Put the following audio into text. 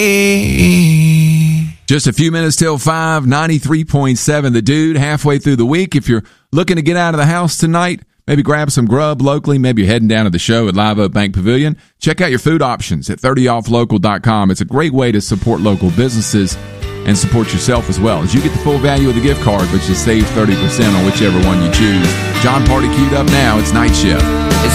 Just a few minutes till 5, 93.7 The Dude, halfway through the week. If you're looking to get out of the house tonight, maybe grab some grub locally. Maybe you're heading down to the show at Live Oak Bank Pavilion. Check out your food options at 30offlocal.com. It's a great way to support local businesses and support yourself as well, as you get the full value of the gift card, but you save 30% on whichever one you choose. John Party queued up now. It's Night Shift.